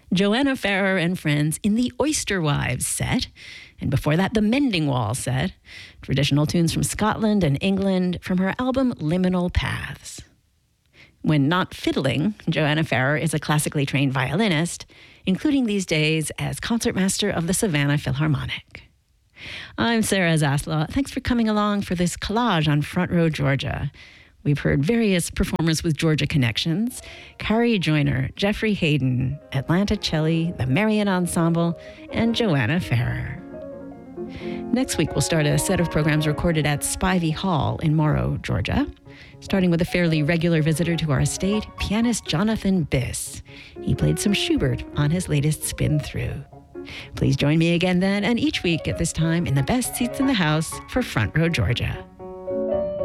Joanna Farrer and Friends in the Oyster Wives set, and before that, the Mending Wall set, traditional tunes from Scotland and England from her album Liminal Paths. When not fiddling, Joanna Farrer is a classically trained violinist, including these days as concertmaster of the Savannah Philharmonic. I'm Sarah Zaslaw. Thanks for coming along for this collage on Front Row Georgia. We've heard various performers with Georgia connections: Carrie Joyner, Jeffrey Hayden, Atlanta Celli, the Marion Ensemble, and Joanna Farrer. Next week, we'll start a set of programs recorded at Spivey Hall in Morrow, Georgia, starting with a fairly regular visitor to our estate, pianist Jonathan Biss. He played some Schubert on his latest spin through. Please join me again then and each week at this time in the best seats in the house for Front Row Georgia.